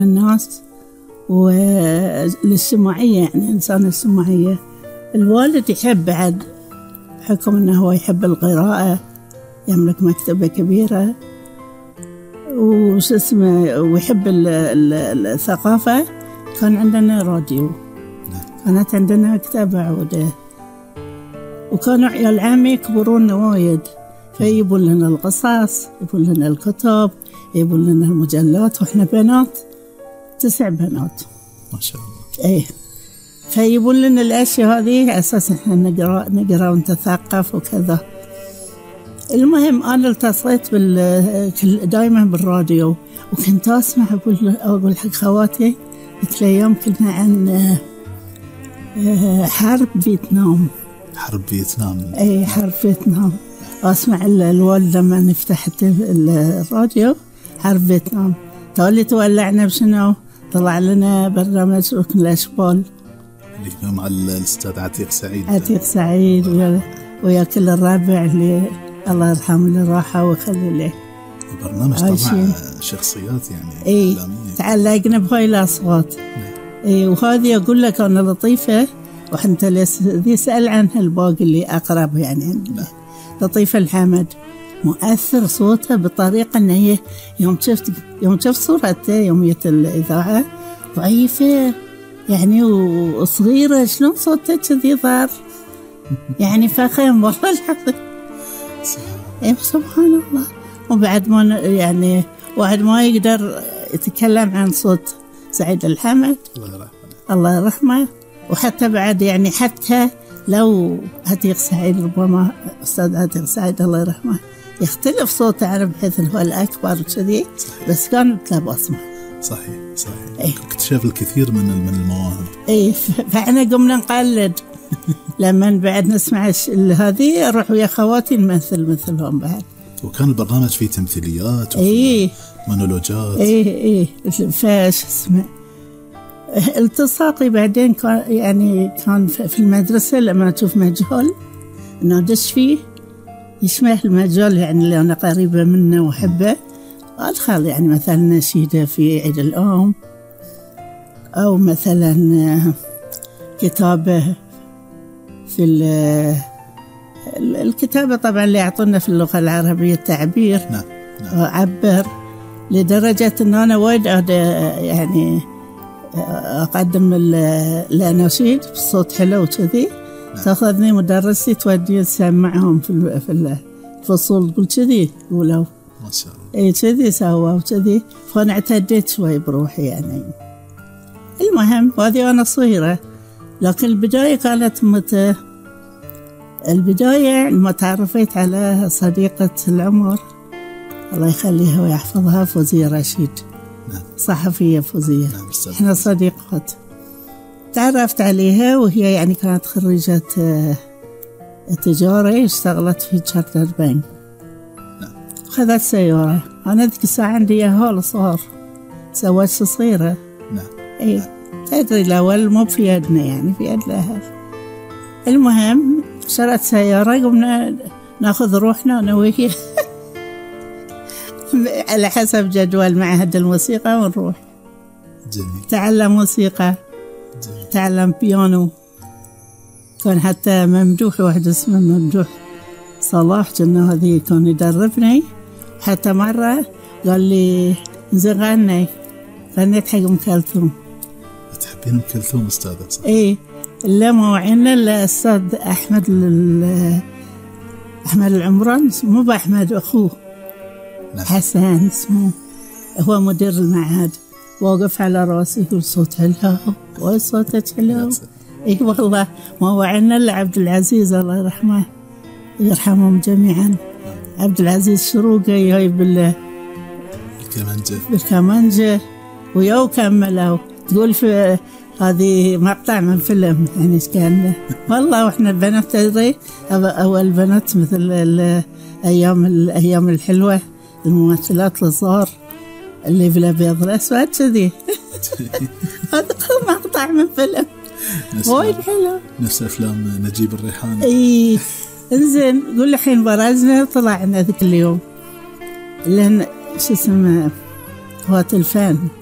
الناس والاجتماعية، يعني إنسان اجتماعية. الوالد يحب بعد حكم أنه هو يحب القراءة، يملك مكتبة كبيرة ويحب الثقافة. كان عندنا راديو، كانت عندنا مكتبة عودة، وكانوا عيال عمي يكبرون وايد، فيجيبون لنا القصص، يجيبون لنا الكتب، يجيبون لنا المجلات، وإحنا بنات 9 بنات ما شاء الله. إيه، فيجيبون لنا الأشياء هذه أساس إحنا نقرأ ونتثقف وكذا. المهم أنا التصقت دائما بالراديو، وكنت أسمع أقول حق خواتي، قلت لهم كنا عن حرب فيتنام. حرب فيتنام. أي حرب فيتنام. أسمع الوالد لما نفتح الراديو حرب فيتنام. تولي تولعنا بشنو؟ طلع لنا برنامج ركن الأشبال اللي كان مع الأستاذ عتيق سعيد. عتيق سعيد ويا كل الرابع اللي الله يرحمه اللي راحه ويخلي له. البرنامج طبعا شخصيات يعني إيه، تعلقنا بهاي الأصوات. إيه، وهذه أقول لك أنا لطيفة، وحنت ذي سأل عنها الباقي اللي أقرب يعني. لطيفة الحمد مؤثر صوتها بطريقة أن هي يوم شفت صورته يومية الإذاعة ضعيفة يعني وصغيرة، شلون صوتها كذي ضار يعني فخم والله العظيم. إيه سبحان الله. وبعد ما يعني واحد ما يقدر يتكلم عن صوت سعيد الحمد الله يرحمه. وحتى بعد يعني حتى لو عتيق سعيد، ربما أستاذ عتيق سعيد الله يرحمه يختلف صوته عنه بحيث إنه هو الأكبر كذي، بس كانت له بصمة. صحيح. إيه؟ اكتشاف الكثير من المواهب. إيه، فإحنا قمنا نقلد. لما بعد نسمع هذه أروح ويا خواتي نمثل مثلهم بعد. وكان البرنامج فيه تمثيليات إيه، مونولوجات. إيه فاش اسمه التصاقي بعدين كان في المدرسة لما أشوف مجال إنه أدش فيه يشبه المجال يعني اللي أنا قريبة منه وأحبه، أدخل يعني مثلا نشيدة في عيد الأم، أو مثلا كتابة في الكتابة طبعا اللي يعطونا في اللغة العربية التعبير. نعم. أعبر لدرجة إن أنا وايد يعني أقدم الأناشيد بصوت حلو كذي. تأخذني مدرستي تودي تسمعهم في الفصول، تقول كذي قولوا ما شاء الله. إيه كذي سوا وكذي، فأنا اعتديت شوي بروحي يعني. المهم هذه أنا صغيرة، لكن البداية كانت متى؟ البداية لما تعرفت على صديقة العمر الله يخليها ويحفظها، فوزية رشيد. نعم. صحفية فوزية. نعم. إحنا صديقات. تعرفت عليها وهي يعني كانت خريجة تجارة، اشتغلت في تشارتر بنك. نعم. خذت سيارة، أنا ذيك الساعة عندي هول صغار، سوت صغيرة. نعم. إيه، تدري الأول مو في يدنا يعني في يد الأهل. المهم شرت سيارة، قمنا ناخذ روحنا أنا وهي على حسب جدول معهد الموسيقى ونروح. جميل. تعلم موسيقى. جميل. تعلم بيانو. كان حتى ممدوح، واحد اسمه ممدوح صلاح كنا هذه كان يدربني. حتى مرة قال لي زين غنيت حق أم كلثوم. تحبين أم كلثوم أستاذة صح؟ إيه، لا ما وعينا الأستاذ أحمد العمران، مو بأحمد أخوه. نعم. حسن اسمه، هو مدير المعهد، واقف على راسي يقول صوت حلو وصوتك حلو. اي والله ما وعينا الا عبد العزيز الله يرحمه يرحمهم جميعا. عبد العزيز شروقي جاي بالكمانجة وياو كملوا. تقول في هذه مقطع من فيلم يعني كان والله. واحنا بنات تدري اول بنات مثل الايام الحلوه، الممثلات الصغار اللي بالابيض والاسود كذي. هذا مقطع من فيلم وايد حلو، نفس افلام نجيب الريحاني. اي انزين. قول الحين برزنا طلعنا ذاك اليوم لان شو اسمه هواة الفن